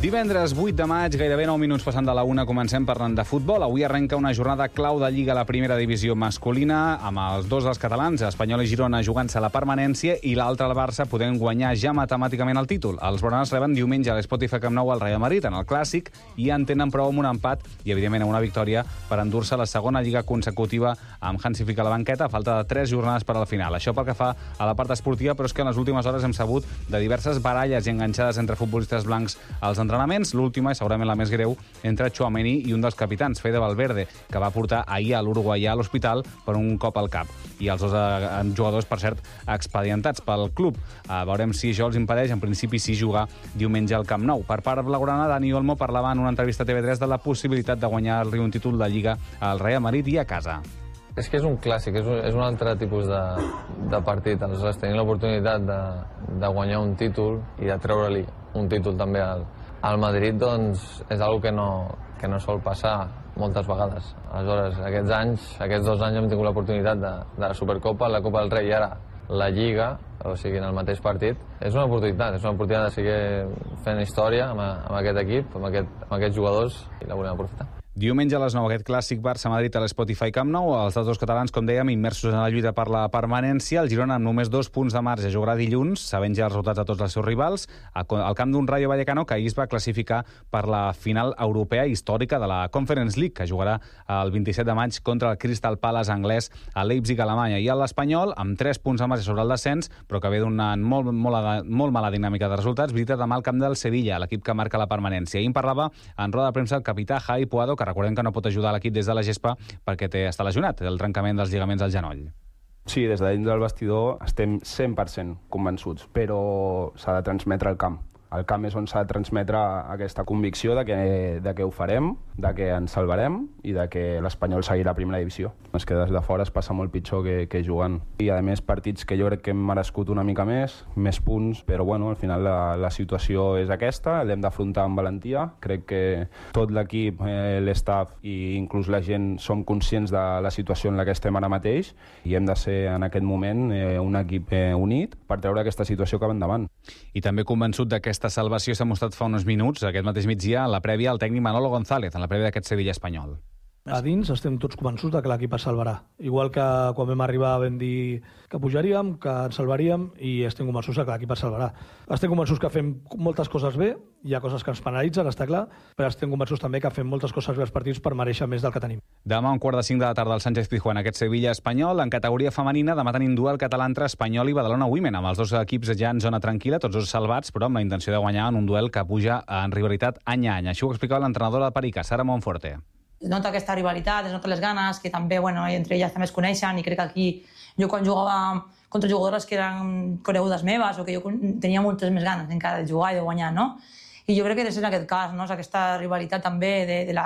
Divendres 8 de maig, gairebé 9 minuts passant de la 1, comencem parlant de futbol. Avui arrenca una jornada clau de Lliga a la primera divisió masculina, amb els dos dels catalans, Espanyol i Girona, jugant-se la permanència, i l'altre, el Barça, podent guanyar ja matemàticament el títol. Els blaugranes reben diumenge a l'Spotify Camp Nou al Real Madrid, en el Clàssic, i en tenen prou amb un empat i, evidentment, amb una victòria per endur-se la segona Lliga consecutiva amb Hansi Flick a la banqueta, a falta de 3 jornades per al final. Això pel que fa a la part esportiva, però és que en les últimes hores hem sabut de diverses baralles i enganxades entre futbolistes blancs als entrenaments. L'última, és segurament la més greu, entre Tchouaméni i un dels capitans, Fede Valverde, que va portar ahir a l'uruguaià a l'hospital per un cop al cap. I els dos jugadors, per cert, expedientats pel club. Veurem si això els impedeix, en principi, sí jugar diumenge al Camp Nou. Per part blaugrana, Dani Olmo parlava en una entrevista a TV3 de la possibilitat de guanyar-li un títol de Lliga al Real Madrid i a casa. És que és un clàssic, és un altre tipus de partit. Aleshores, tenir l'oportunitat de guanyar un títol i de treure-li un títol també al Madrid, doncs és una que no sol passar moltes vegades. Aleshores, aquests 2 anys hem tingut l'oportunitat de la Supercopa, la Copa del Rei i ara la Lliga, o sigui, en el mateix partit. És una oportunitat de seguir fent història amb aquest equip, amb aquests jugadors, i la volem aprofitar. Diumenge a les 9, aquest clàssic Barça-Madrid a l'Spotify Camp Nou. Els dos catalans, com dèiem, immersos en la lluita per la permanència. El Girona, amb només 2 punts de marge, jugarà dilluns, sabent ja els resultats de tots els seus rivals, al camp d'un Rayo Vallecano que ahir es va classificar per la final europea històrica de la Conference League, que jugarà el 27 de maig contra el Crystal Palace anglès a Leipzig, Alemanya. I l'Espanyol, amb 3 punts de marge sobre el descens, però que ve d'una molt mala dinàmica de resultats, visita demà al camp del Sevilla, l'equip que marca la permanència. Ahir en parlava en roda de premsa el capità Javi Puado, que recordem que no pot ajudar l'equip des de la gespa perquè està lesionat, el trencament dels lligaments al genoll. Sí, des de dins del vestidor estem 100% convençuts, però s'ha de transmetre al camp. Al camp és on s'ha de transmetre aquesta convicció de que ho farem, de que ens salvarem i de que l'Espanyol seguirà a primera divisió. És que des de fora es passa molt pitjor que jugant. I a més partits que jo crec que hem merescut una mica més punts, però bueno, al final la situació és aquesta, l'hem d'afrontar amb valentia. Crec que tot l'equip, l'estaf i inclús la gent som conscients de la situació en la que estem ara mateix i hem de ser en aquest moment un equip unit per treure aquesta situació cap endavant. I també convençut d'aquesta salvació s'ha mostrat fa uns minuts, aquest mateix migdia, a la prèvia, el tècnic Manolo González, en la prèvia d'aquest Sevilla espanyol. A dins estem tots convençuts que l'equip es salvarà. Igual que quan vam arribar vam dir que pujaríem, que ens salvaríem, i estem convençuts que l'equip es salvarà. Estem convençuts que fem moltes coses bé, hi ha coses que ens penalitzen, està clar, però estem convençuts també que fem moltes coses bé als partits per mereixer més del que tenim. Demà, 4:45 de la tarda, al Sánchez Pizjuán, aquest Sevilla espanyol. En categoria femenina, demà tenim duel català entre Espanyol i Badalona Women, amb els dos equips ja en zona tranquil·la, tots dos salvats, però amb la intenció de guanyar en un duel que puja en rivalitat any a any. Això ho explicava l'entrenadora de Perica, Sara Monforte. Es nota aquesta rivalitat, es nota les ganes, que també, entre elles també es coneixen, i crec que aquí, jo quan jugava contra jugadores que eren conegudes meves o que jo tenia moltes més ganes encara de jugar i de guanyar, no? I jo crec que és en aquest cas, no? És aquesta rivalitat també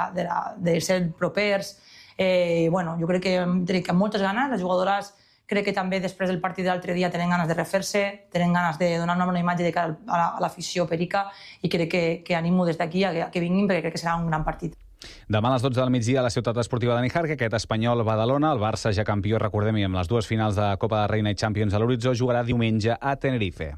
de ser propers. Jo crec que amb moltes ganes, les jugadores crec que també després del partit de l'altre dia tenen ganes de refer-se, tenen ganes de donar una bona imatge de cara a l'afició perica, i crec que animo des d'aquí a que vinguin perquè crec que serà un gran partit. Demà a les 12 del migdia a la ciutat esportiva de Níjar, que aquest Espanyol-Badalona, el Barça ja campió, recordem-hi, amb les 2 finals de Copa de Reina i Champions a l'horitzó, jugarà diumenge a Tenerife.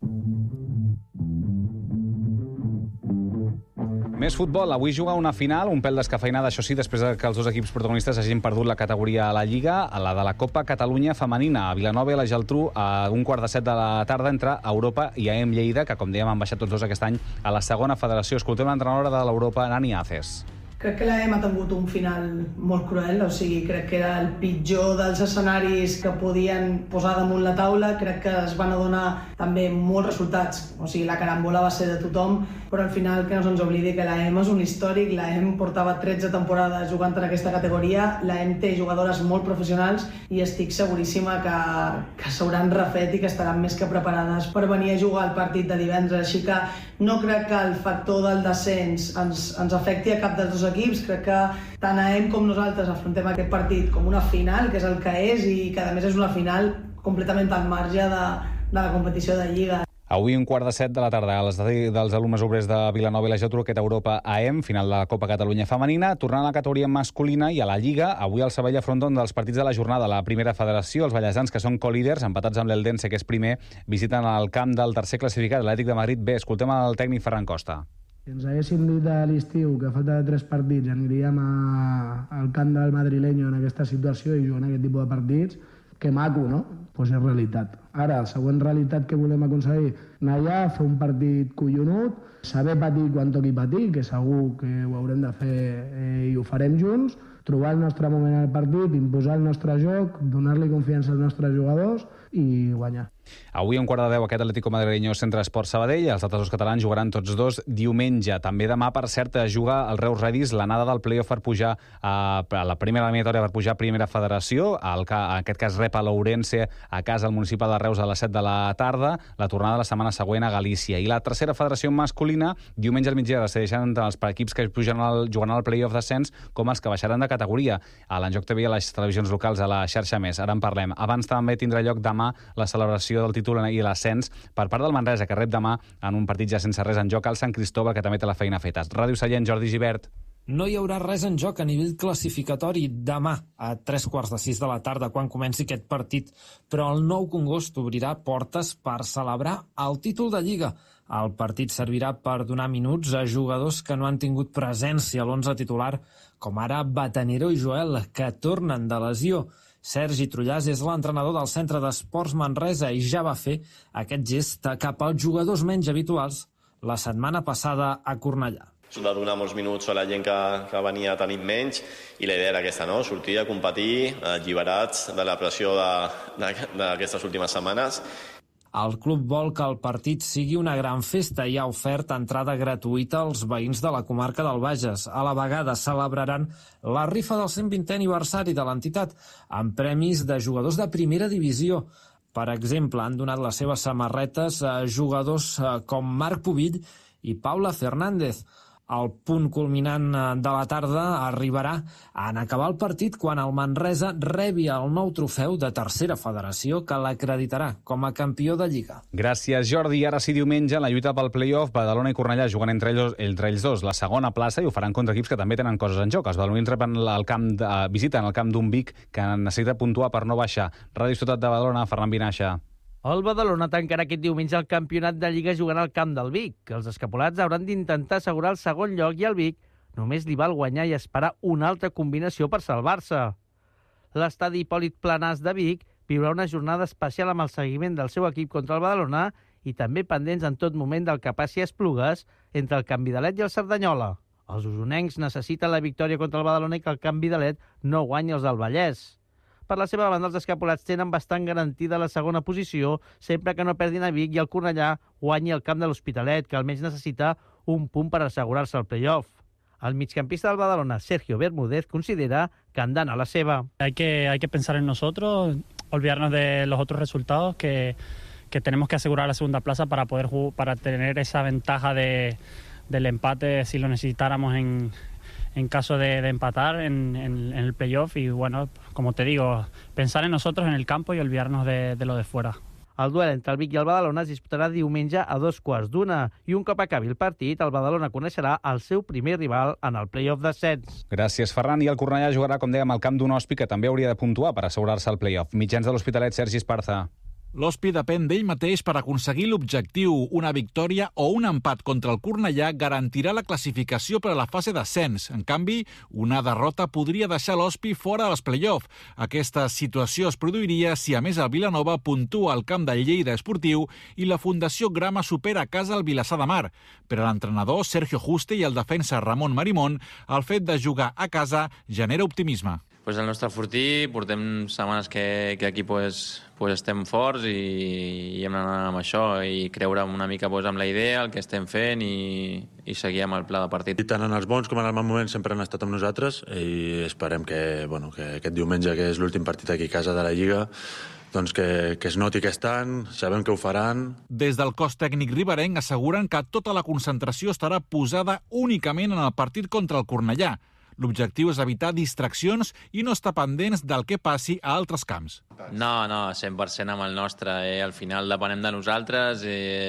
Més futbol. Avui juga una final, un pèl descafeinada, això sí, després que els dos equips protagonistes hagin perdut la categoria a la Lliga, a la de la Copa Catalunya femenina, a Vilanova i la Geltrú, a 1:15 de la tarda, entre Europa i AM Lleida, que, com dèiem, han baixat tots dos aquest any a la segona federació. Escoltem l'entrenadora de l'Europa, Nani Aces. Crec que l'AM ha tingut un final molt cruel, o sigui, crec que era el pitjor dels escenaris que podien posar damunt la taula. Crec que es van adonar també molts resultats, o sigui, la carambola va ser de tothom, però al final que no se'ns oblidi que l'AM és un històric. L'AM portava 13 temporades jugant en aquesta categoria, l'AM té jugadores molt professionals i estic seguríssima que s'hauran refet i que estaran més que preparades per venir a jugar al partit de divendres, així que no crec que el factor del descens ens afecti a cap dels dos equips. Crec que tant AM com nosaltres afrontem aquest partit com una final, que és el que és, i que a més és una final completament al marge de la competició de Lliga. Avui 6:15 de la tarda, a l'estadi dels alumnes obrers de Vilanova i la Geltrú, aquest Europa AM, final de la Copa Catalunya femenina, tornant a la categoria masculina i a la Lliga. Avui el Sabadell afronta un dels partits de la jornada. La primera federació, els ballesans, que són co-líders, empatats amb l'Eldense, que és primer, visiten el camp del tercer classificat, l'Atlètic de Madrid B. Escoltem el tècnic Ferran Costa. Si ens haguessin dit a l'estiu que a falta de 3 partits aniríem al camp del madrileño en aquesta situació i jugant aquest tipus de partits, que maco, no? Doncs és realitat. Ara, la següent realitat que volem aconseguir, anar allà, fer un partit collonut, saber patir quan toqui patir, que segur que ho haurem de fer i ho farem junts, trobar el nostre moment al partit, imposar el nostre joc, donar-li confiança als nostres jugadors i guanyar. Avui, a 9:45, aquest Atlético Madrileño Centre Esport Sabadell. Els altres dos catalans jugaran tots dos diumenge. També demà, per cert, juga el Reus Redis l'anada del play-off per pujar a la primera eliminatòria, per pujar a primera federació. En aquest cas rep a l'Ourense a casa al municipal de Reus a les 7 de la tarda. La tornada la setmana següent a Galícia. I la tercera federació masculina, diumenge al migdia, decideixen tant els equips que jugaran al play-off d'ascens com els que baixaran de categoria. A l'Enjoc TV i a les televisions locals, a la xarxa Més. Ara en parlem. Abans també tindrà lloc demà la celebració del títol i l'ascens per part del Manresa, que rep demà en un partit ja sense res en joc al Sant Cristóbal, que també té la feina feta. Ràdio Sallent, Jordi Gibert. No hi haurà res en joc a nivell classificatori demà a 5:45 de la tarda, quan comenci aquest partit, però el Nou Congost obrirà portes per celebrar el títol de Lliga. El partit servirà per donar minuts a jugadors que no han tingut presència a l'11 titular, com ara Batanero i Joel, que tornen de lesió. Sergi Trullàs és l'entrenador del Centre d'Esports Manresa i ja va fer aquest gest cap als jugadors menys habituals la setmana passada a Cornellà. De donar molts minuts a la gent que venia tenint menys, i la idea era aquesta, no? Sortir a competir alliberats de la pressió d'aquestes últimes setmanes. El club vol que el partit sigui una gran festa i ha ofert entrada gratuïta als veïns de la comarca del Bages. A la vegada celebraran la rifa del 120è aniversari de l'entitat amb premis de jugadors de primera divisió. Per exemple, han donat les seves samarretes a jugadors com Marc Pubill i Paula Fernández. El punt culminant de la tarda arribarà en acabar el partit quan el Manresa rebi el nou trofeu de tercera federació que l'acreditarà com a campió de Lliga. Gràcies, Jordi. Ara sí, diumenge, en la lluita pel play-off, Badalona i Cornellà juguen entre ells dos la segona plaça i ho faran contra equips que també tenen coses en joc. Els badalonins visiten el camp d'un Vic que necessita puntuar per no baixar. Ràdio Ciutat de Badalona, Ferran Vinaixa. El Badalona tancarà aquest diumenge el campionat de Lliga jugant al camp del Vic. Els escapolats hauran d'intentar assegurar el segon lloc i el Vic només li val guanyar i esperar una altra combinació per salvar-se. L'estadi Hipòlit Planàs de Vic viurà una jornada especial amb el seguiment del seu equip contra el Badalona i també pendents en tot moment del que passi a Esplugues entre el Camp Vidalet i el Cerdanyola. Els usonencs necessiten la victòria contra el Badalona i que el Camp Vidalet no guanyi els del Vallès. Per la seva banda, els escapolats tenen bastant garantida la segona posició sempre que no perdin a Vic i el Cornellà guanyi el camp de l'Hospitalet, que almenys necessita un punt per assegurar-se el play-off. El migcampista del Badalona, Sergio Bermúdez, considera que han d'anar a la seva. Hay que pensar en nosotros, olvidarnos de los otros resultados, que tenemos que asegurar la segunda plaza para tener esa ventaja del empate si lo necesitáramos en caso de empatar en el playoff. Y bueno, como te digo, pensar en nosotros en el campo y olvidarnos de lo de fuera. El duel entre el Vic i el Badalona es disputarà diumenge a 2:15 i un cop acabi el partit, el Badalona coneixerà el seu primer rival en el play-off d'ascens. Gràcies, Ferran. I el Cornellà jugarà, com dèiem, al camp d'un Hospi que també hauria de puntuar per assegurar-se el play-off. Mitjans de l'Hospitalet, Sergi Esparza. L'Hospi depèn d'ell mateix per aconseguir l'objectiu. Una victòria o un empat contra el Cornellà garantirà la classificació per a la fase d'ascens. En canvi, una derrota podria deixar l'Hospi fora dels play-off. Aquesta situació es produiria si, a més, el Vilanova puntua al camp del Lleida Esportiu i la Fundació Grama supera a casa el Vilassar de Mar. Per a l'entrenador Sergio Juste i el defensa Ramon Marimón, el fet de jugar a casa genera optimisme. Pues el nostre fortí, portem setmanes que aquí estem forts i hem d'anar amb això i creure una mica amb la idea, el que estem fent i seguir amb el pla de partit. I tant en els bons com en els mals moments sempre han estat amb nosaltres i esperem que aquest diumenge, que és l'últim partit aquí a casa de la Lliga, doncs que es noti que estan, sabem que ho faran. Des del cos tècnic riberenc asseguren que tota la concentració estarà posada únicament en el partit contra el Cornellà. L'objectiu és evitar distraccions i no estar pendents del que passi a altres camps. No, 100% amb el nostre. Al final depenem de nosaltres.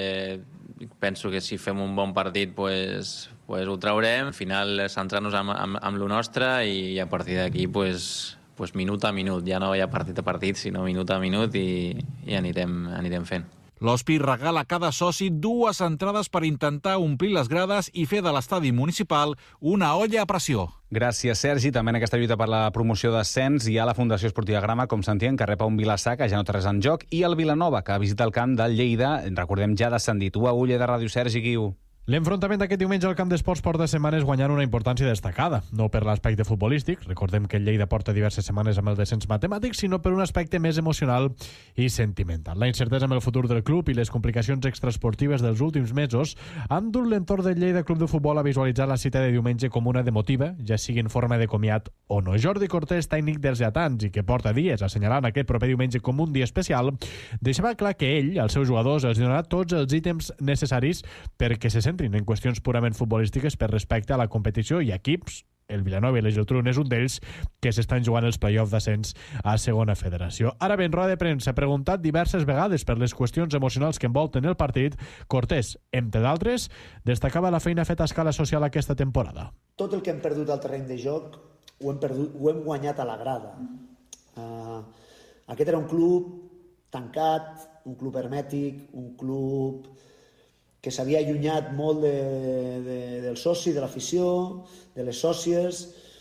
Penso que si fem un bon partit pues ho traurem. Al final centrar-nos amb lo nostre i a partir d'aquí minut a minut. Ja no hi ha partit a partit, sinó minut a minut i anirem fent. L'Hospi regala a cada soci 2 entrades per intentar omplir les grades i fer de l'estadi municipal una olla a pressió. Gràcies, Sergi. També en aquesta lluita per la promoció d'ascens hi ha la Fundació Esportiva Grama, com sentíem, que rep un Vilassar, que ja no té res en joc, i el Vilanova, que visita el camp del Lleida, recordem, ja descendit. 1-1 de Ràdio Sergi, Guiu. L'enfrontament d'aquest diumenge al camp d'esports porta setmanes guanyant una importància destacada, no per l'aspecte futbolístic, recordem que el Lleida porta diverses setmanes amb el descens matemàtic, sinó per un aspecte més emocional i sentimental. La incertesa amb el futur del club i les complicacions extraesportives dels últims mesos han dut l'entorn del Lleida Club de Futbol a visualitzar la cita de diumenge com una d'emotiva, ja sigui en forma de comiat o no. Jordi Cortés, tècnic dels lletans i que porta dies assenyalant aquest proper diumenge com un dia especial, deixava clar que ell, als seus jugadors, els donarà tots els ítems necessaris perquè se centrin en qüestions purament futbolístiques per respecte a la competició i equips, el Vilanova i la Geltrú és un d'ells, que s'estan jugant els play-off d'ascens a segona federació. Ara bé, en roda de premsa, preguntat diverses vegades per les qüestions emocionals que envolten el partit, Cortés, entre d'altres, destacava la feina feta a escala social aquesta temporada. Tot el que hem perdut al terreny de joc ho hem guanyat a la grada. Aquest era un club tancat, un club hermètic, un club que s'havia allunyat molt del soci, de l'afició, de les sòcies,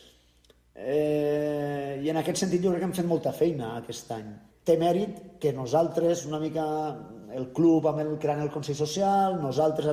i en aquest sentit jo crec que hem fet molta feina aquest any. Té mèrit que nosaltres, una mica el club creant el Consell Social, nosaltres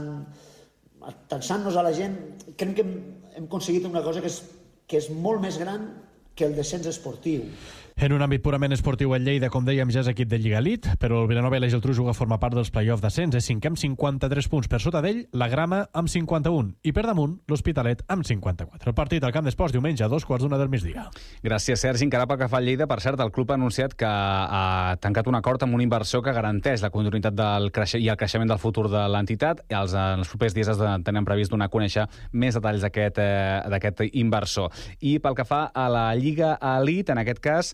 atansant-nos a la gent, crec que hem aconseguit una cosa que és molt més gran que el descens esportiu. En un àmbit purament esportiu, el Lleida, com dèiem, ja és equip de Lliga Elite, però el Vilanova i la Geltrú juga a formar part dels play-off d'ascens. És 5è amb 53 punts. Per sota d'ell, la Grama amb 51. I per damunt, l'Hospitalet amb 54. El partit al camp d'esports diumenge a 2:15 del migdia. Gràcies, Sergi. Encara pel que fa al Lleida, per cert, el club ha anunciat que ha tancat un acord amb un inversor que garanteix la continuïtat i el creixement del futur de l'entitat. En els propers dies tenen previst donar a conèixer més detalls d'aquest inversor. I pel que fa a la Lliga Elite, en aquest cas,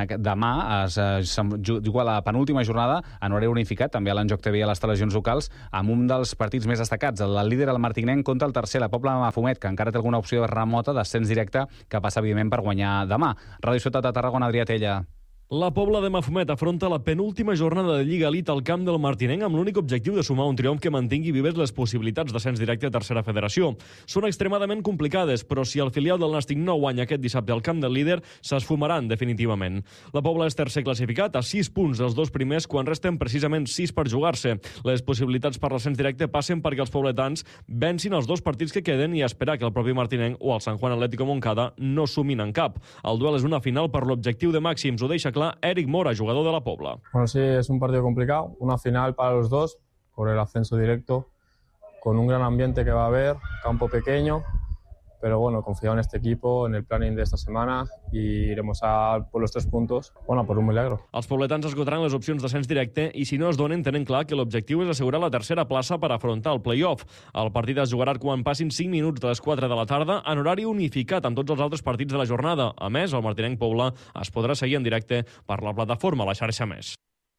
demà es juga la penúltima jornada en horari unificat, també a l'Enjoc TV i a les televisions locals, amb un dels partits més destacats, el líder, el Martinenc, contra el tercer, la Pobla de Mafumet, que encara té alguna opció remota d'ascens directe que passa, evidentment, per guanyar demà. Ràdio Ciutat de Tarragona, Adrià Tella. La Pobla de Mafumet afronta la penúltima jornada de Lliga Elite al camp del Martinenc amb l'únic objectiu de sumar un triomf que mantingui vives les possibilitats d'ascens directe a tercera federació. Són extremadament complicades, però si el filial del Nàstic no guanya aquest dissabte al camp del líder, s'esfumaran definitivament. La Pobla és tercer classificat a 6 punts dels 2 primers quan resten precisament 6 per jugar-se. Les possibilitats per l'ascens directe passen perquè els pobletans vencin els 2 partits que queden i esperar que el propi Martinenc o el Sant Juan Atlético Moncada no sumin en cap. El duel és una final per l'objectiu de màxims, ho deixa clar Eric Mora, jugador de la Pobla. Bueno, sí, es un partido complicado, una final para los dos, por el ascenso directo, con un gran ambiente que va a haber, campo pequeño, pero bueno, confío en este equipo, en el planning de esta semana y iremos por los 3 puntos, bueno, por un milagro. Els pobletans esgotaran les opcions d'ascens directe i si no es donen tenen clar que l'objectiu és assegurar la tercera plaça per afrontar el play-off. El partit es jugarà quan passin 5 minuts de les 4 de la tarda en horari unificat amb tots els altres partits de la jornada. A més, el Martinenc Pobla es podrà seguir en directe per la plataforma La Xarxa Més.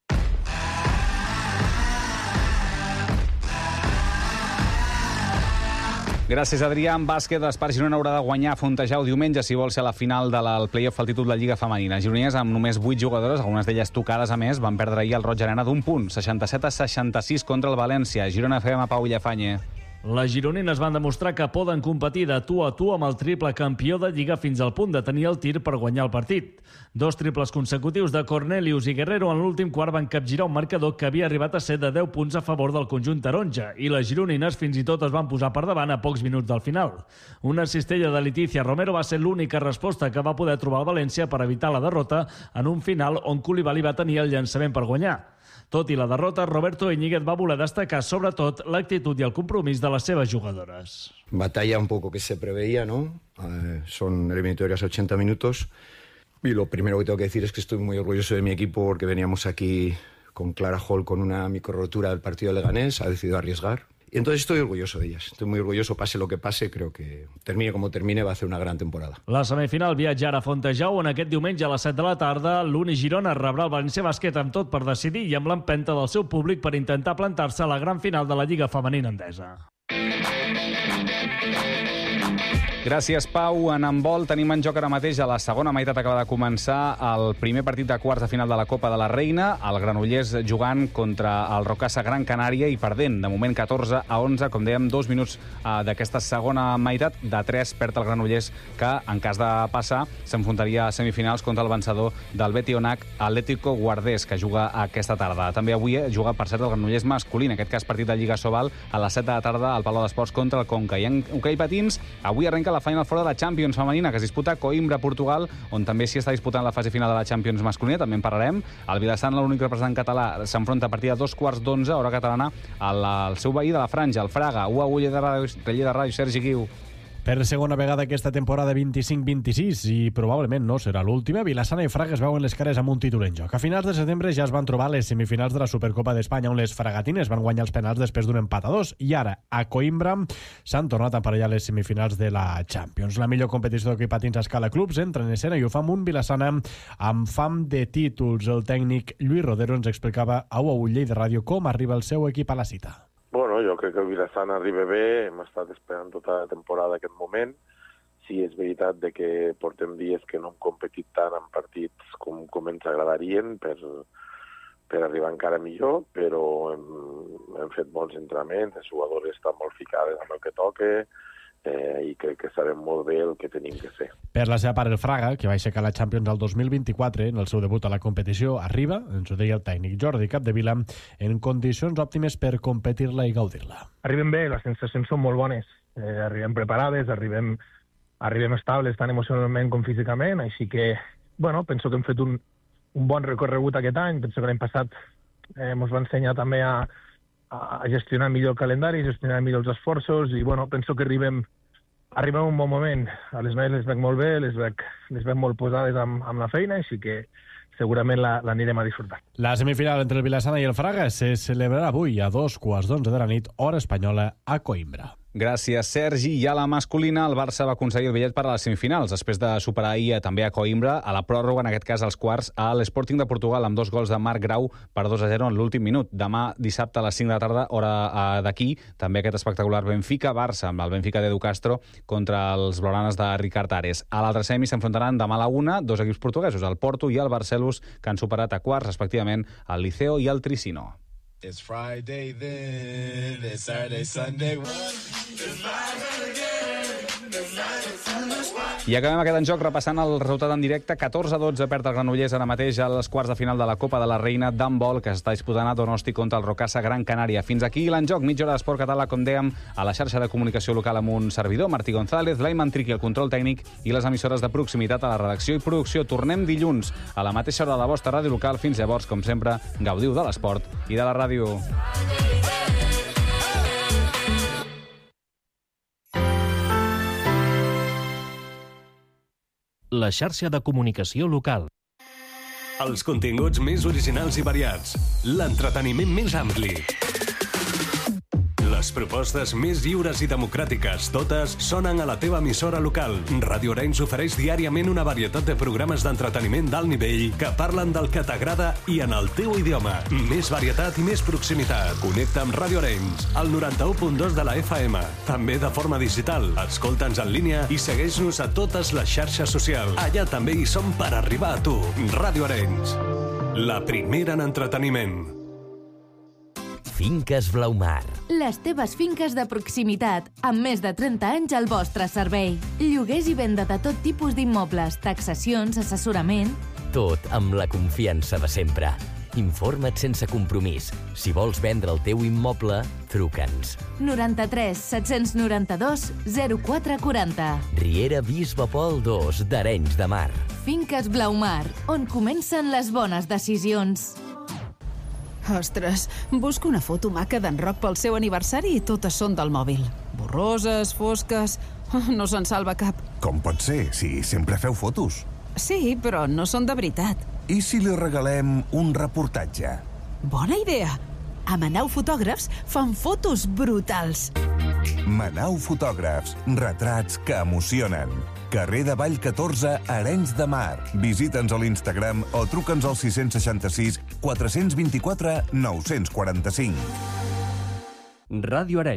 Gràcies, Adrià. En bàsquet, l'Espart Girona haurà de guanyar a Fontejau diumenge si vol ser a la final del play-off al títol de Lliga Femenina. Gironines, amb només 8 jugadores, algunes d'elles tocades a més, van perdre ahir el Roig Arena d'un punt, 67-66 contra el València. Girona FM, Pau Llafanye. Les gironines van demostrar que poden competir de tu a tu amb el triple campió de Lliga fins al punt de tenir el tir per guanyar el partit. 2 triples consecutius de Cornelius i Guerrero en l'últim quart van capgirar un marcador que havia arribat a ser de 10 punts a favor del conjunt taronja i les gironines fins i tot es van posar per davant a pocs minuts del final. Una cistella de Leticia Romero va ser l'única resposta que va poder trobar el València per evitar la derrota en un final on Coulibaly va tenir el llançament per guanyar. Tot i la derrota, Roberto Íñiguez va voler destacar sobretot l'actitud i el compromís de les seves jugadores. Batalla un poco que se preveía, ¿no? Son eliminatorias a 80 minutos y lo primero que tengo que decir es que estoy muy orgulloso de mi equipo porque veníamos aquí con Clara Hall con una micro rotura del partido de Leganés, ha decidido arriesgar. Y entonces estoy orgulloso de ellas, estoy muy orgulloso, pase lo que pase, creo que termine como termine, va a hacer una gran temporada. La semifinal viatjarà a Fontejau on aquest diumenge a les 7 de la tarda l'Uni Girona rebrà el València Bàsquet amb tot per decidir i amb l'empenta del seu públic per intentar plantar-se a la gran final de la Lliga Femenina Endesa. Gràcies, Pau. En handbol tenim en joc ara mateix, a la segona meitat acaba de començar el primer partit de quarts de final de la Copa de la Reina, el Granollers jugant contra el Rocasa Gran Canària i perdent, de moment 14-11, com dèiem, 2 minuts d'aquesta segona meitat, de 3 perd el Granollers, que en cas de passar s'enfrontaria a semifinals contra el vencedor del Betionac, Atlético Guardés, que juga aquesta tarda. També avui juga, per cert, el Granollers masculí, en aquest cas partit de Lliga Sobal, a les 7 de la tarda al Palau d'Esports contra el Conca. I en hoquei patins, avui arrenca la Final Four de la Champions femenina, que es disputa a Coimbra, Portugal, on també s'hi està disputant la fase final de la Champions masculina, també en parlarem. El Vilassant, l'únic representant català, s'enfronta a partir de 2:15, hora catalana, al seu veí de la Franja, el Fraga. 1-1, Lleida Ràdio, Sergi Guiu. Per segona vegada aquesta temporada 25-26, i probablement no serà l'última, Vilassana i Fraga es veuen les cares amb un títol en joc. A finals de setembre ja es van trobar les semifinals de la Supercopa d'Espanya, on les fragatines van guanyar els penals després d'un empat a 2, i ara, a Coimbra, s'han tornat a emparellar les semifinals de la Champions. La millor competició d'hoquei patins a escala clubs entra en escena i ho fa amb un Vilassana amb fam de títols. El tècnic Lluís Rodero ens explicava a UAU Lleida Ràdio com arriba el seu equip a la cita. Bueno, jo crec que el Vilassana arriba bé, hem estat esperant tota la temporada aquest moment. Sí, és veritat de que portem dies que no hem competit tant en partits com ens agradarien per arribar encara millor, però hem fet molts entrenaments, les jugadores estan molt ficades amb el que toca, i crec que sabem molt bé el que tenim que fer. Per la seva part, el Fraga, que va aixecar la Champions al 2024, en el seu debut a la competició, arriba, ens ho deia el tècnic Jordi Capdevila, en condicions òptimes per competir-la i gaudir-la. Arribem bé, les sensacions són molt bones. Arribem preparades, arribem estables tant emocionalment com físicament, així que, bueno, penso que hem fet un bon recorregut aquest any. Penso que l'any passat ens va ensenyar també a gestionar millor el calendari, gestionar millor els esforços, i bueno, penso que arribem en un bon moment. A les noies les veig molt bé, les veig molt posades amb la feina, així que segurament l'anirem a disfrutar. La semifinal entre el Vilassana i el Fraga se celebrarà avui a 2:11 de la nit, hora espanyola, a Coimbra. Gràcies, Sergi. I a la masculina, el Barça va aconseguir el bitllet per a les semifinals, després de superar ahir també a Coimbra, a la pròrroga, en aquest cas als quarts, a l'Sporting de Portugal, amb 2 gols de Marc Grau per 2-0 en l'últim minut. Demà, dissabte, a les 5 de la tarda, hora d'aquí, també aquest espectacular Benfica-Barça, amb el Benfica d'Edu Castro contra els blaugranes de Ricard Ares. A l'altre semi s'enfrontaran demà a la 1 2 equips portuguesos, el Porto i el Barcelona, que han superat a quarts, respectivament, el Liceo i el Tricino. It's Friday then, it's Saturday, Sunday. I acabem aquest en joc repassant el resultat en directe. 14-12 perd el Granollers ara mateix a les quarts de final de la Copa de la Reina d'handbol, que s'està disputant a Donosti contra el Rocasa Gran Canària. Fins aquí l'en joc, mitja hora d'esport català, com dèiem, a la xarxa de comunicació local amb un servidor, Martí González, Laiman Triqui, el control tècnic, i les emissores de proximitat a la redacció i producció. Tornem dilluns a la mateixa hora de la vostra ràdio local. Fins llavors, com sempre, gaudiu de l'esport i de la ràdio. La xarxa de comunicació local. Els continguts més originals i variats. L'entreteniment més ampli. Les propostes més lliures i democràtiques, totes sonen a la teva emissora local. Ràdio Arenys ofereix diàriament una varietat de programes d'entreteniment d'alt nivell que parlen del que t'agrada i en el teu idioma. Més varietat i més proximitat. Connecta amb Ràdio Arenys, al 91.2 de la FM. També de forma digital. Escolta'ns en línia i segueix-nos a totes les xarxes socials. Allà també hi som per arribar a tu. Ràdio Arenys, la primera en entreteniment. Finques Blaumar. Les teves finques de proximitat, amb més de 30 anys al vostre servei. Lloguers i venda de tot tipus d'immobles, taxacions, assessorament... Tot amb la confiança de sempre. Informa't sense compromís. Si vols vendre el teu immoble, truca'ns. 93 792 0440. Riera Bisbe Pol 2 d'Arenys de Mar. Finques Blaumar, on comencen les bones decisions. Ostres, busco una foto maca d'en Roc pel seu aniversari i totes són del mòbil. Borroses, fosques... No se'n salva cap. Com pot ser, si sempre feu fotos? Sí, però no són de veritat. I si li regalem un reportatge? Bona idea! A Manau Fotògrafs fan fotos brutals. Manau Fotògrafs, retrats que emocionen. Carrer de Vall 14, Arenys de Mar. Visita'ns a l'Instagram o truca'ns al 666 424 945. Ràdio Arenys,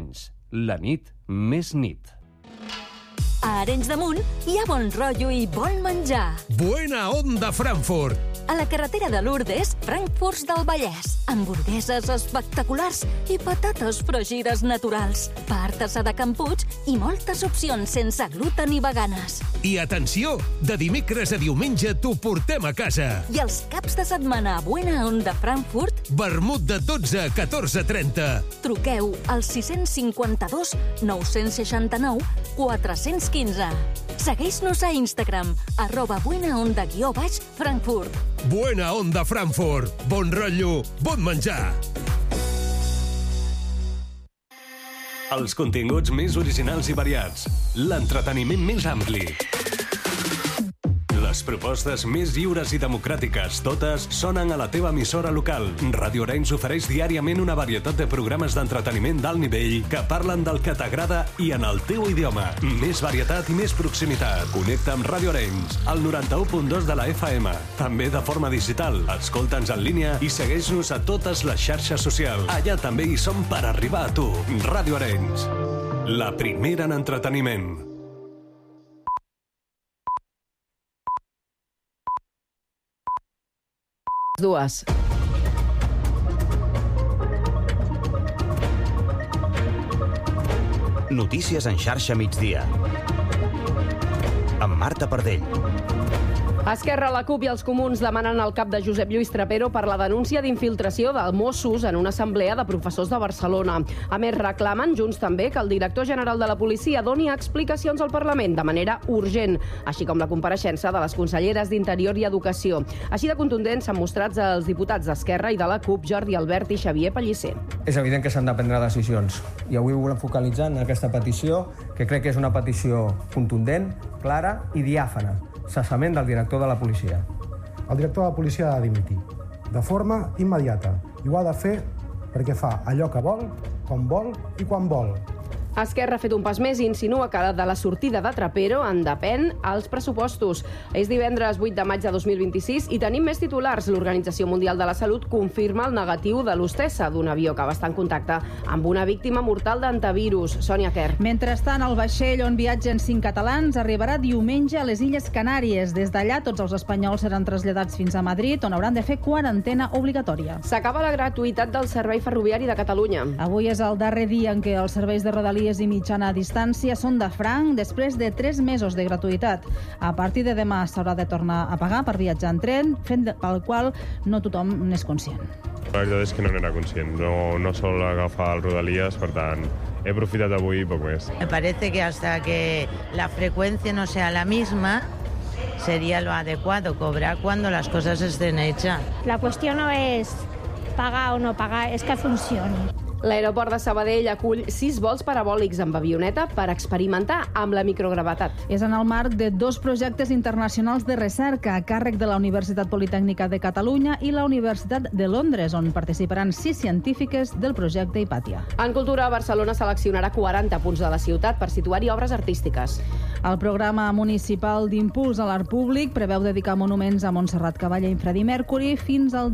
la nit més nit. A Arenys de Munt hi ha bon rotllo i bon menjar. Buena Onda Frankfurt. A la carretera de Lourdes, Frankfurts del Vallès. Hamburgueses espectaculars i patates fregides naturals. Pa artesà de Can Puig i moltes opcions sense gluten i veganes. I atenció, de dimecres a diumenge t'ho portem a casa. I els caps de setmana a Buena Onda Frankfurt, vermut de 12 a 14:30. Truqueu al 652 969 415. Segueix-nos a Instagram, @buenaonda_Frankfurt. Buena Onda Frankfurt. Bon rotllo, bon menjar. Els continguts més originals i variats. L'entreteniment més ampli. Les propostes més lliures i democràtiques, totes sonen a la teva emissora local. Ràdio Arenys ofereix diàriament una varietat de programes d'entreteniment d'alt nivell que parlen del que t'agrada i en el teu idioma. Més varietat i més proximitat. Connecta amb Ràdio Arenys, al 91.2 de la FM. També de forma digital. Escolta'ns en línia i segueix-nos a totes les xarxes socials. Allà també hi som per arribar a tu. Ràdio Arenys, la primera en entreteniment. Dues. Notícies en xarxa migdia. Amb Marta Pardell. Esquerra, la CUP i els Comuns demanen el cap de Josep Lluís Trapero per la denúncia d'infiltració de Mossos en una assemblea de professors de Barcelona. A més, reclamen, Junts també, que el director general de la policia doni explicacions al Parlament de manera urgent, així com la compareixença de les conselleres d'Interior i Educació. Així de contundents s'han mostrat els diputats d'Esquerra i de la CUP, Jordi Albert i Xavier Pellicer. És evident que s'han de prendre decisions i avui volem focalitzar en aquesta petició, que crec que és una petició contundent, clara i diàfana. Cessament del director de la policia. El director de la policia ha de dimitir, de forma immediata, i ho ha de fer perquè fa allò que vol, com vol i quan vol. Esquerra ha fet un pas més i insinua que de la sortida de Trapero en depèn els pressupostos. És divendres 8 de maig de 2026 i tenim més titulars. L'Organització Mundial de la Salut confirma el negatiu de l'hostessa d'un avió que va estar en contacte amb una víctima mortal d'antivirus. Sònia Kerr. Mentrestant, el vaixell on viatgen 5 catalans arribarà diumenge a les Illes Canàries. Des d'allà, tots els espanyols seran traslladats fins a Madrid, on hauran de fer quarantena obligatòria. S'acaba la gratuïtat del servei ferroviari de Catalunya. Avui és el darrer dia en què els serveis de Rodalies i mitjana distància són de franc després de 3 mesos de gratuïtat. A partir de demà s'haurà de tornar a pagar per viatjar en tren, fet pel qual no tothom n'és conscient. La veritat és que no n'era conscient, no sol agafar el Rodalies, per tant, he aprofitat avui i poc més. Me parece que hasta que la frecuencia no sea la misma, sería lo adecuado, cobrar cuando las cosas estén hechas. La cuestión no es pagar o no pagar, es que funcioni. L'aeroport de Sabadell acull 6 vols parabòlics amb avioneta per experimentar amb la microgravetat. És en el marc de 2 projectes internacionals de recerca a càrrec de la Universitat Politècnica de Catalunya i la Universitat de Londres, on participaran 6 científiques del projecte Hipàtia. En cultura, Barcelona seleccionarà 40 punts de la ciutat per situar-hi obres artístiques. El programa municipal d'impuls a l'art públic preveu dedicar monuments a Montserrat Caballé i Freddie Mercury fins a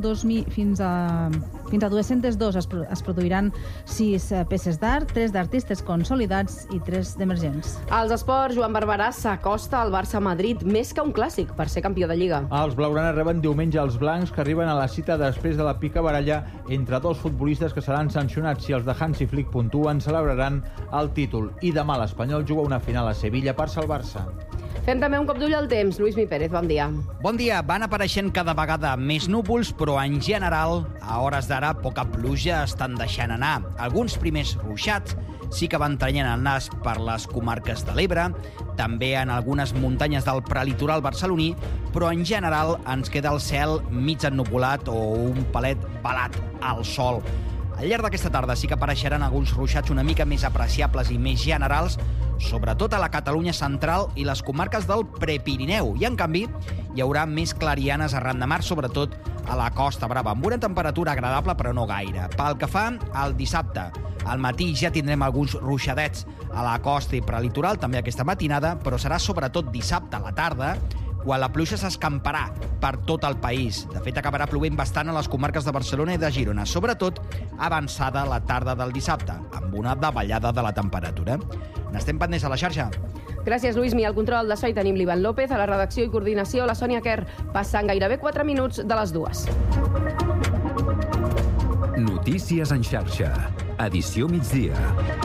202 es produiran 6 peces d'art, 3 d'artistes consolidats i 3 d'emergents. Als esports, Joan Barberà s'acosta al Barça-Madrid més que un clàssic per ser campió de Lliga. Els blaugranes reben diumenge els blancs, que arriben a la cita després de la picabaralla entre 2 futbolistes que seran sancionats. Si els de Hansi Flick puntuen, celebraran el títol. I demà l'Espanyol juga una final a Sevilla per salvar-se. Fem també un cop d'ull al temps. Lluís Mi Pérez, bon dia. Bon dia. Van apareixent cada vegada més núvols, però en general, a hores d'ara, poca pluja estan deixant anar. Alguns primers ruixats sí que van trenyent el nas per les comarques de l'Ebre, també en algunes muntanyes del prelitoral barceloní, però en general ens queda el cel mig ennuvolat o un palet velat al sol. Al llarg d'aquesta tarda sí que apareixeran alguns ruixats una mica més apreciables i més generals, sobretot a la Catalunya central i les comarques del Prepirineu. I, en canvi, hi haurà més clarianes arran de mar, sobretot a la Costa Brava, amb una temperatura agradable, però no gaire. Pel que fa al dissabte, al matí ja tindrem alguns ruixadets a la costa i prelitoral, també aquesta matinada, però serà sobretot dissabte a la tarda, quan la pluja s'escamparà per tot el país. De fet, acabarà plovent bastant a les comarques de Barcelona i de Girona, sobretot avançada la tarda del dissabte, amb una davallada de la temperatura. N'estem pendents a la xarxa. Gràcies, Luismi. Al control de so hi tenim l'Ivan López, a la redacció i coordinació la Sònia Quer. Passant gairebé 4 minuts de les 2. Notícies en xarxa. Edició migdia.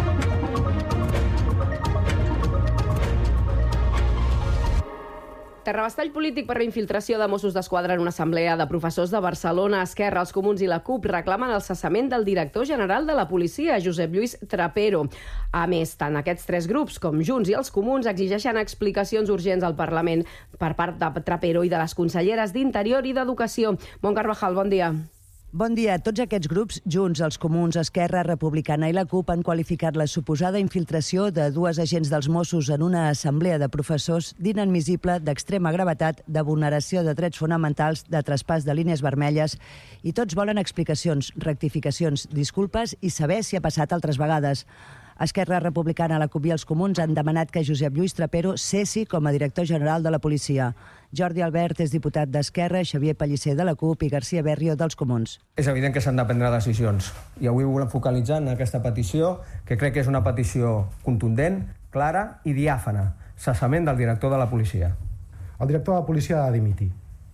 Terrabastall polític per la infiltració de Mossos d'Esquadra en una assemblea de professors de Barcelona. Esquerra, els Comuns i la CUP reclamen el cessament del director general de la policia, Josep Lluís Trapero. A més, tant aquests 3 grups com Junts i els Comuns exigeixen explicacions urgents al Parlament per part de Trapero i de les conselleres d'Interior i d'Educació. Mont Carvajal, bon dia. Bon dia. Tots aquests grups, Junts, els Comuns, Esquerra Republicana i la CUP, han qualificat la suposada infiltració de 2 agents dels Mossos en una assemblea de professors d'inadmissible, d'extrema gravetat, de vulneració de drets fonamentals, de traspàs de línies vermelles, i tots volen explicacions, rectificacions, disculpes i saber si ha passat altres vegades. Esquerra Republicana, la CUP i els Comuns han demanat que Josep Lluís Trapero cessi com a director general de la policia. Jordi Albert és diputat d'Esquerra, Xavier Pellicer de la CUP i García Berrio dels Comuns. És evident que s'han de prendre decisions i avui volem focalitzar en aquesta petició, que crec que és una petició contundent, clara i diàfana. Cessament del director de la policia. El director de la policia ha de dimitir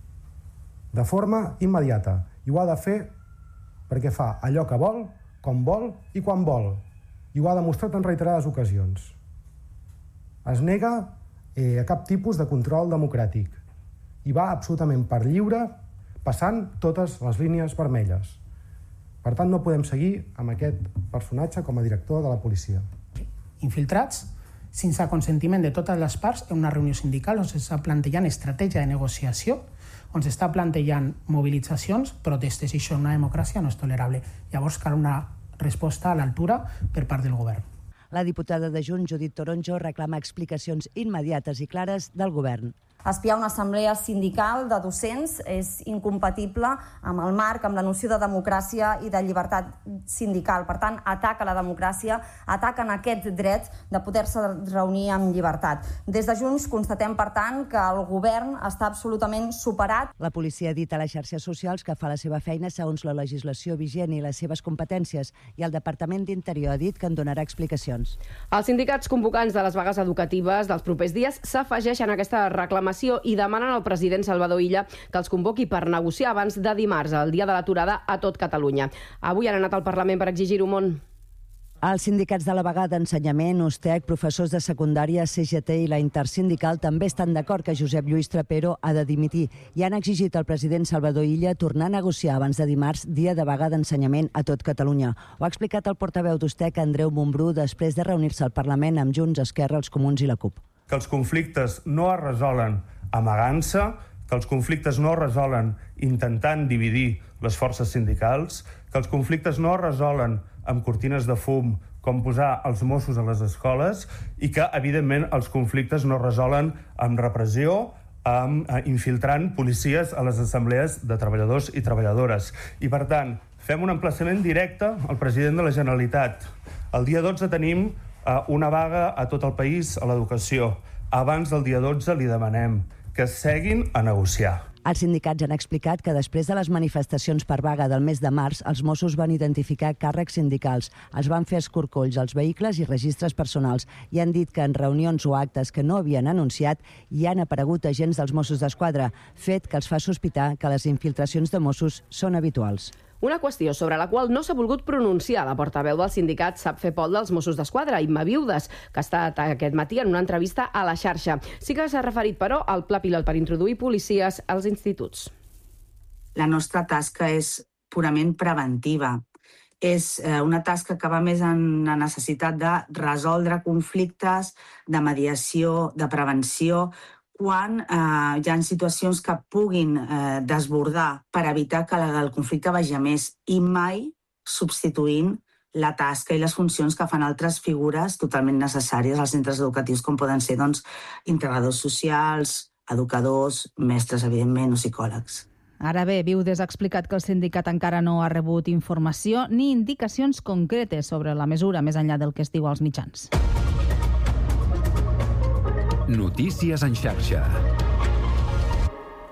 de forma immediata i ho ha de fer perquè fa allò que vol, com vol i quan vol. I ho ha demostrat en reiterades ocasions. Es nega a cap tipus de control democràtic i va absolutament per lliure, passant totes les línies vermelles. Per tant, no podem seguir amb aquest personatge com a director de la policia. Infiltrats, sense consentiment de totes les parts, en una reunió sindical on s'està plantejant estratègia de negociació, on s'està plantejant mobilitzacions, protestes, i això en una democràcia no és tolerable. Llavors cal una resposta a l'altura per part del govern. La diputada de Junts, Judit Toronjo, reclama explicacions immediates i clares del govern. Espiar una assemblea sindical de docents és incompatible amb el marc, amb la noció de democràcia i de llibertat sindical. Per tant, ataca la democràcia, ataquen aquest dret de poder-se reunir amb llibertat. Des de Junts constatem, per tant, que el govern està absolutament superat. La policia ha dit a les xarxes socials que fa la seva feina segons la legislació vigent i les seves competències, i el Departament d'Interior ha dit que en donarà explicacions. Els sindicats convocants de les vagues educatives dels propers dies s'afegeixen a aquesta reclamació i demanen al president Salvador Illa que els convoqui per negociar abans de dimarts, el dia de l'aturada a tot Catalunya. Avui han anat al Parlament per exigir-ho, Mont. Els sindicats de la vaga d'ensenyament, USTEC, professors de secundària, CGT i la Intersindical també estan d'acord que Josep Lluís Trapero ha de dimitir i han exigit al president Salvador Illa tornar a negociar abans de dimarts, dia de vaga d'ensenyament a tot Catalunya. Ho ha explicat el portaveu d'USTEC, Andreu Montbrú, després de reunir-se al Parlament amb Junts, Esquerra, els Comuns i la CUP. Que els conflictes no es resolen amagant-se, que els conflictes no es resolen intentant dividir les forces sindicals, que els conflictes no es resolen amb cortines de fum, com posar els Mossos a les escoles, i que, evidentment, els conflictes no es resolen amb repressió, infiltrant policies a les assemblees de treballadors i treballadores. I, per tant, fem un emplaçament directe al president de la Generalitat. El dia 12 tenim una vaga a tot el país a l'educació. Abans del dia 12 li demanem que seguin a negociar. Els sindicats han explicat que després de les manifestacions per vaga del mes de març, els Mossos van identificar càrrecs sindicals, els van fer escorcolls als vehicles i registres personals i han dit que en reunions o actes que no havien anunciat hi han aparegut agents dels Mossos d'Esquadra, fet que els fa sospitar que les infiltracions de Mossos són habituals. Una qüestió sobre la qual no s'ha volgut pronunciar la portaveu del sindicat Sap Fer Pol dels Mossos d'Esquadra, Imma Viudes, que ha estat aquest matí en una entrevista a la xarxa. Sí que s'ha referit, però, al pla pilot per introduir policies als instituts. La nostra tasca és purament preventiva. És una tasca que va més en la necessitat de resoldre conflictes, de mediació, de prevenció, quan hi ha situacions que puguin desbordar per evitar que el conflicte vagi a més i mai substituint la tasca i les funcions que fan altres figures totalment necessàries als centres educatius, com poden ser integradors socials, educadors, mestres, evidentment, o psicòlegs. Ara bé, Viudes ha explicat que el sindicat encara no ha rebut informació ni indicacions concretes sobre la mesura, més enllà del que es diu als mitjans. Notícies en xarxa.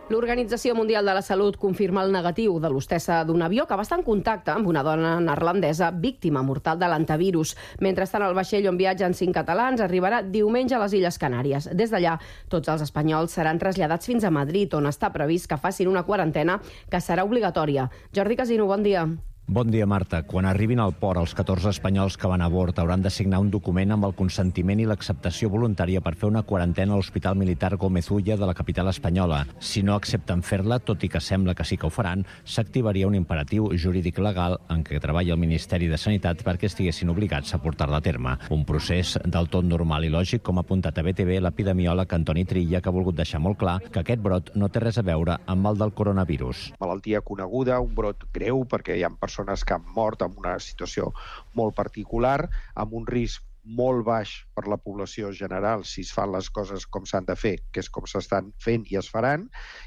L'Organització Mundial de la Salut confirma el negatiu de l'hostessa d'un avió que va estar en contacte amb una dona neerlandesa víctima mortal de l'antivirus. Mentrestant, el vaixell on viatgen 5 catalans arribarà diumenge a les Illes Canàries. Des d'allà, tots els espanyols seran traslladats fins a Madrid, on està previst que facin una quarantena que serà obligatòria. Jordi Casino, bon dia. Bon dia, Marta. Quan arribin al port, els 14 espanyols que van a bord hauran de signar un document amb el consentiment i l'acceptació voluntària per fer una quarantena a l'Hospital Militar Gómez Ulla de la capital espanyola. Si no accepten fer-la, tot i que sembla que sí que ho faran, s'activaria un imperatiu jurídic legal en què treballa el Ministeri de Sanitat perquè estiguessin obligats a portar-la a terme. Un procés del tot normal i lògic, com ha apuntat a BTV l'epidemiòleg Antoni Trilla, que ha volgut deixar molt clar que aquest brot no té res a veure amb el del coronavirus. Malaltia coneguda, un brot greu, perquè hi ha persones que han mort en una situació molt particular, amb un risc molt baix per la població general si es fan les coses com s'han de fer, que és com s'estan fent i es faran,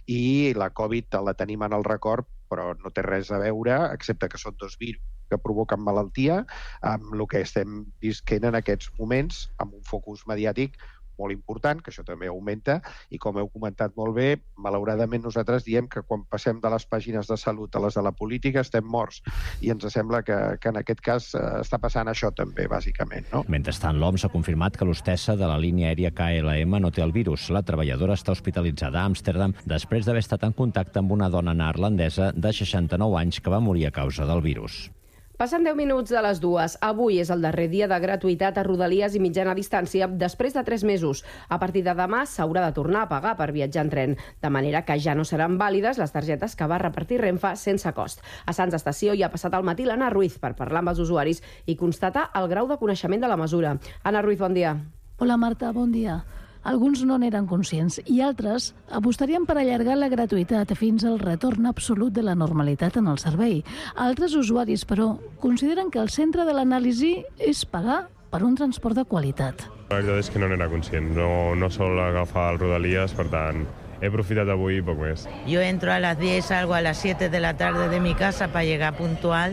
i la Covid la tenim en el record, però no té res a veure, excepte que són dos virus que provoquen malaltia, amb el que estem visquent en aquests moments, amb un focus mediàtic molt important, que això també augmenta, i com heu comentat molt bé, malauradament nosaltres diem que quan passem de les pàgines de salut a les de la política estem morts, i ens sembla que en aquest cas està passant això també, bàsicament, no? Mentrestant, l'OMS ha confirmat que l'hostessa de la línia aèria KLM no té el virus. La treballadora està hospitalitzada a Amsterdam després d'haver estat en contacte amb una dona neerlandesa de 69 anys que va morir a causa del virus. Passen 10 minuts de les 2. Avui és el darrer dia de gratuïtat a Rodalies i mitjana distància després de 3 mesos. A partir de demà s'haurà de tornar a pagar per viatjar en tren, de manera que ja no seran vàlides les targetes que va repartir Renfe sense cost. A Sants Estació hi ha passat al matí l'Anna Ruiz per parlar amb els usuaris i constatar el grau de coneixement de la mesura. Anna Ruiz, bon dia. Hola Marta, bon dia. Alguns no n'eren conscients i altres apostarien per allargar la gratuïtat fins al retorn absolut de la normalitat en el servei. Altres usuaris, però, consideren que el centre de l'anàlisi és pagar per un transport de qualitat. La veritat és que no n'era conscient, no sol agafar el Rodalies, per tant, he aprofitat avui poc més. Yo entro a las 10, salgo a las 7 de la tarde de mi casa para llegar puntual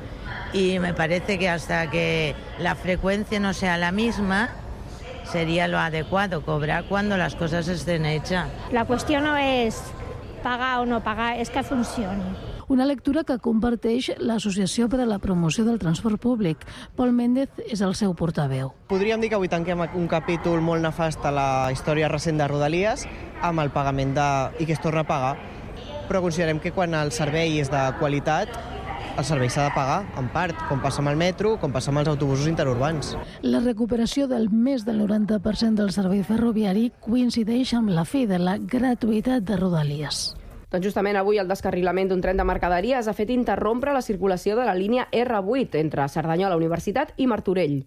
y me parece que hasta que la frecuencia no sea la misma, sería lo adecuado, cobrar cuando las cosas estén hechas. La cuestión no es pagar o no pagar, es que funcioni. Una lectura que comparteix l'Associació per a la Promoció del Transport Públic. Pol Méndez és el seu portaveu. Podríem dir que avui tanquem un capítol molt nefast a la història recent de Rodalies amb el pagament i que es torna a pagar, però considerem que quan el servei és de qualitat, el servei s'ha de pagar, en part, com passa amb el metro, com passa amb els autobusos interurbans. La recuperació del més del 90% del servei ferroviari coincideix amb la fi de la gratuïtat de Rodalies. Doncs justament avui el descarrilament d'un tren de mercaderies ha fet interrompre la circulació de la línia R8 entre Cerdanyola Universitat i Martorell.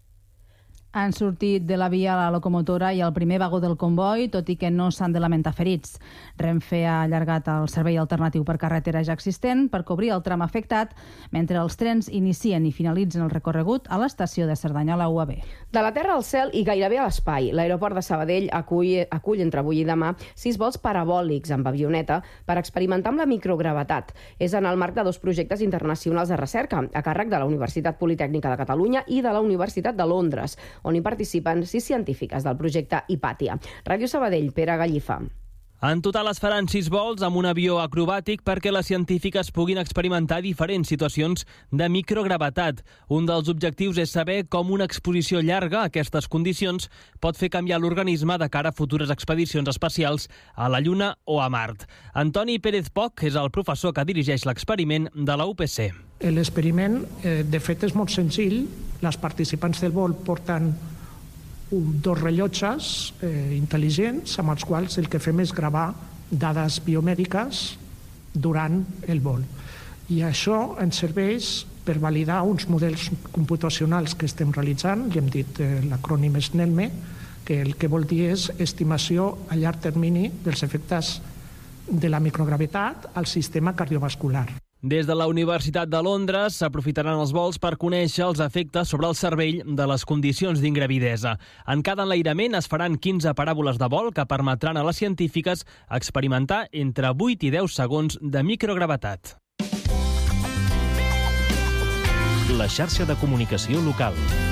Han sortit de la via la locomotora i el primer vagó del comboi, tot i que no s'han de lamentar ferits. Renfe ha allargat el servei alternatiu per carretera ja existent per cobrir el tram afectat, mentre els trens inicien i finalitzen el recorregut a l'estació de Cerdanyola UAB. De la terra al cel i gairebé a l'espai, l'aeroport de Sabadell acull entre avui i demà 6 vols parabòlics amb avioneta per experimentar amb la microgravetat. És en el marc de 2 projectes internacionals de recerca, a càrrec de la Universitat Politècnica de Catalunya i de la Universitat de Londres, on hi participen 6 científiques del projecte Hipàtia. Ràdio Sabadell, Pere Gallifa. En total es faran 6 vols amb un avió acrobàtic perquè les científiques puguin experimentar diferents situacions de microgravetat. Un dels objectius és saber com una exposició llarga a aquestes condicions pot fer canviar l'organisme de cara a futures expedicions espacials a la Lluna o a Mart. Antoni Pérez Poch és el professor que dirigeix l'experiment de la UPC. L'experiment, de fet, és molt senzill. Les participants del vol porten 2 rellotges intel·ligents amb els quals el que fem és gravar dades biomèdiques durant el vol. I això ens serveix per validar uns models computacionals que estem realitzant, li hem dit l'acrònim SNELME, que el que vol dir és estimació a llarg termini dels efectes de la microgravetat al sistema cardiovascular. Des de la Universitat de Londres s'aprofitaran els vols per conèixer els efectes sobre el cervell de les condicions d'ingravidesa. En cada enlairament es faran 15 paràboles de vol que permetran a les científiques experimentar entre 8 i 10 segons de microgravetat. La xarxa de comunicació local.